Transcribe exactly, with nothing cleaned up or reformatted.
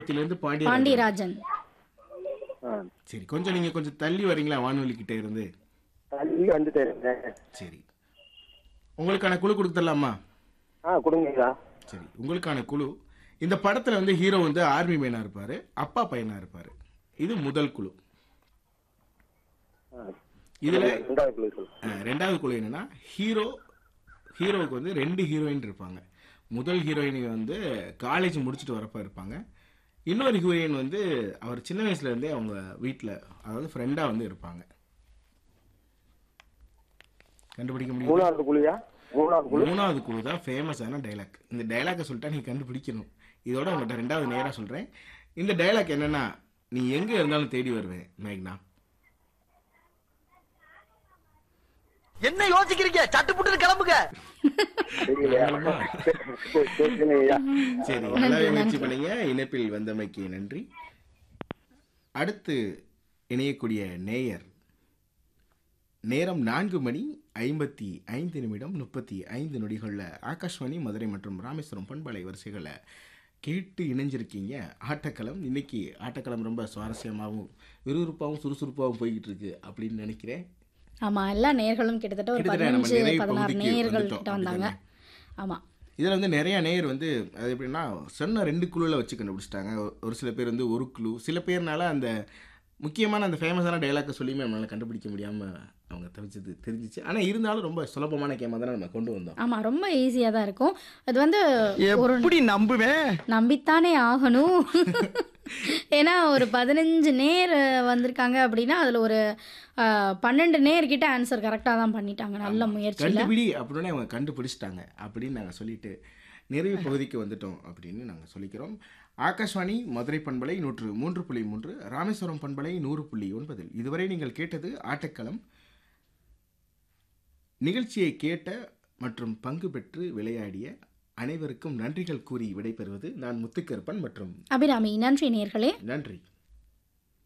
இருந்து பாண்டியராஜன். பாண்டியராஜன். ஆ சரி, கொஞ்சம் நீங்க கொஞ்சம் தள்ளி வரீங்களா வானொலி கிட்ட இருந்து? தள்ளி வந்துட்டே இருக்கேன். சரி, உங்களுக்கான குழு கொடுத்துடலாமா? ஆ கொடுங்கய்யா. சரி, உங்களுக்கான குழு, இந்த படத்துல வந்து ஹீரோ வந்து ஆர்மி மேனா இருப்பாரு, அப்பா பையனா இருப்பாரு. இது முதல் குழு. ஆ, இதுல ரெண்டாவது குழு சொல்லு. அஹ், ரெண்டாவது குழு என்னன்னா, ஹீரோ ஹீரோவுக்கு வந்து ரெண்டு ஹீரோயின் இருப்பாங்க. முதல் ஹீரோயின் வந்து காலேஜ் முடிச்சுட்டு வரப்ப இருப்பாங்க. இன்னொரு ஹீரோயின் வந்து அவர் சின்ன வயசுல இருந்தே அவங்க வீட்டில், அதாவது ஃப்ரெண்டா வந்து இருப்பாங்க. கண்டுபிடிக்க முடியும்? மூணாவது குழுயா? மூணாவது குழு. மூணாவது குழு தான் ஃபேமஸான டைலாக். இந்த டைலாக்கை சொல்லிட்டா நீ கண்டுபிடிக்கணும். இதோட உங்கள்கிட்ட ரெண்டாவது நேராக சொல்றேன். இந்த டைலாக் என்னன்னா, நீ எங்க இருந்தாலும் தேடி வருவேன் மேக்னா. என்ன யோசிக்கிறீங்க? சட்டு புட்டு கிளம்புங்க. தெரியலையா? கேட்கலையா? சரி, நல்லாவே முயற்சி பண்ணீங்க. இணைப்பில் வந்தமைக்கு நன்றி. அடுத்து இணையக்கூடிய நேயர், நேரம் நான்கு மணி ஐம்பத்தி ஐந்து நிமிடம் முப்பத்தி ஐந்து நொடிகளில் ஆகாஷ்வாணி மதுரை மற்றும் ராமேஸ்வரம் பண்பலை வரிசைகளை கேட்டு இணைஞ்சிருக்கீங்க. ஆட்டக்களம். இன்னைக்கு ஆட்டக்களம் ரொம்ப சுவாரஸ்யமாகவும் விறுவிறுப்பாகவும் சுறுசுறுப்பாகவும் போய்கிட்டு இருக்கு அப்படின்னு நினைக்கிறேன். ஆமா, எல்லா நேயர்களும் கிட்டத்தட்ட ஒரு கிட்டத்தட்ட நம்ம பதினஞ்சு நிறைவு பதினாறு பகுதிக்கு நேயர்கள் வந்துட்டோம், கிட்ட வந்தாங்க. அப்படிதானே? ஆமா, இதில் வந்து நிறைய நேயர் வந்து அது எப்படின்னா சொன்ன ரெண்டு குழுவில் வச்சு கண்டுபிடிச்சிட்டாங்க. ஒரு சில பேர் வந்து ஒரு குழு, சில பேர்னால அந்த முக்கியமான அந்த ஃபேமஸான டைலாக்கை சொல்லியுமே நம்மளால் கண்டுபிடிக்க முடியாமல் அவங்க தவிச்சது தெரிஞ்சிச்சு. ஆனால் இருந்தாலும் ரொம்ப சுலபமான கேமாக தானே நம்ம கொண்டு வந்தோம். ஆமா, ரொம்ப ஈஸியா தான் இருக்கும். அது வந்து ஒரு எப்படி நம்புவேன்? நம்பித்தானே ஆகணும். ஏன்னா ஒரு பதினஞ்சு நேர் வந்திருக்காங்க அப்படின்னா அதுல ஒரு அஹ், பன்னெண்டு நேர்கிட்ட ஆன்சர் கரெக்டாக தான் பண்ணிட்டாங்க. நல்ல முயற்சியில். கண்டுபிடி அப்படின்னு அவங்க கண்டுபிடிச்சிட்டாங்க அப்படின்னு நாங்கள் சொல்லிட்டு நிறைவு பகுதிக்கு வந்துட்டோம் அப்படின்னு நாங்கள் சொல்லிக்கிறோம். ஆகாஷ்வாணி மதுரை பண்பலை நூற்று மூன்று புள்ளி மூன்று, ராமேஸ்வரம் பண்பலை நூறு புள்ளி ஒன்பதில் இதுவரை நீங்கள் கேட்டது ஆட்டக்களம். நிகழ்ச்சியை கேட்ட மற்றும் பங்கு பெற்று விளையாடிய அனைவருக்கும் நன்றிகள் கூறி விடைபெறுவது நான் முத்துக்கருப்பன் மற்றும் அபிராமி. நன்றி நேர்களே. நன்றி.